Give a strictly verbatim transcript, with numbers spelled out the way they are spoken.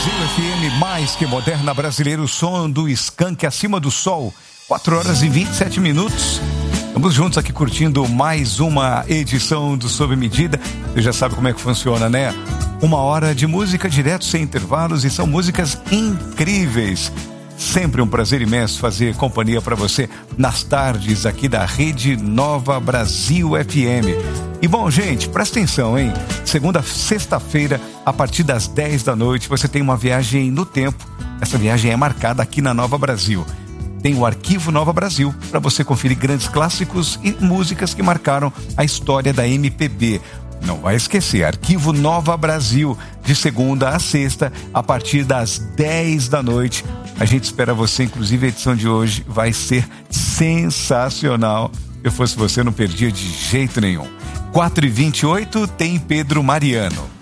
Brasil F M, mais que moderna brasileira, o som do Skank acima do sol. quatro horas e vinte e sete minutos. Estamos juntos aqui curtindo mais uma edição do Sob Medida. Você já sabe como é que funciona, né? Uma hora de música direto, sem intervalos, e são músicas incríveis. Sempre um prazer imenso fazer companhia para você nas tardes aqui da Rede Nova Brasil F M. E bom, gente, presta atenção, hein? Segunda, sexta-feira, a partir das dez da noite, você tem uma viagem no tempo. Essa viagem é marcada aqui na Nova Brasil. Tem o Arquivo Nova Brasil, para você conferir grandes clássicos e músicas que marcaram a história da M P B. Não vai esquecer, Arquivo Nova Brasil, de segunda a sexta, a partir das dez da noite. A gente espera você, inclusive a edição de hoje vai ser sensacional. Se eu fosse você, não perdia de jeito nenhum. quatro e vinte e oito tem Pedro Mariano.